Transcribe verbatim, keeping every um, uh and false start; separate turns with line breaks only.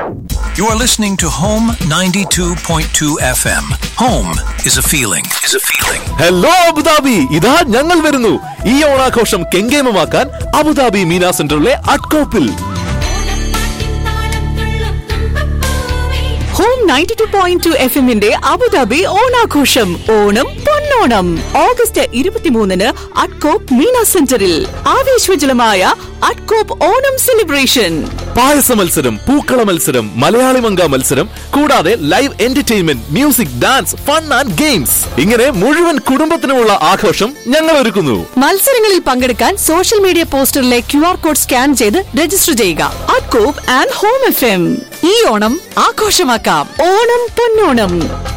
You are listening to Home ninety-two point two F M. Home is a feeling. Is a feeling.
Hello Abu Dhabi, ഇതാ ഞങ്ങൾ വരുന്നു. ഈ ഓണാഘോഷം കെങ്കേമമാക്കാൻ Abu Dhabi Meena സെന്ററിലെ അട്കോപ്പിൽ.
Home ninety-two point two F എമ്മിന്റെ Abu Dhabi ഓണാഘോഷം ഓണം പൊന്നോണം August ഇരുപത്തിമൂന്നിന് അട്കോപ്പ് മീന സെന്ററിൽ ആവേശോജ്വലമായ അട്കോപ്പ് ഓണം സെലിബ്രേഷൻ.
പായസ മത്സരം, പൂക്കള മത്സരം, മലയാളി മങ്ക മത്സരം, കൂടാതെ live entertainment, music, dance, fun and games, ഇങ്ങനെ മുഴുവൻ കുടുംബത്തിനുമുള്ള ആഘോഷം ഞങ്ങൾ ഒരുക്കുന്നു.
മത്സരങ്ങളിൽ പങ്കെടുക്കാൻ social media പോസ്റ്ററിലെ Q R code scan ചെയ്ത് രജിസ്റ്റർ ചെയ്യുക. അട്കോപ്പ് ആൻഡ് ഹോം എഫ് എം. ഈ ഓണം ആഘോഷമാക്കാം. ഓണം പൊന്നോണം.